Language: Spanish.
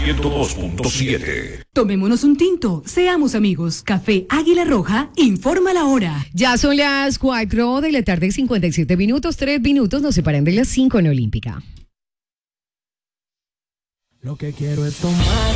102.7. Tomémonos un tinto, seamos amigos. Café Águila Roja informa la hora. Ya son las 4 de la tarde, 57 minutos, 3 minutos nos separan de las 5 en Olímpica. Lo que quiero es tomar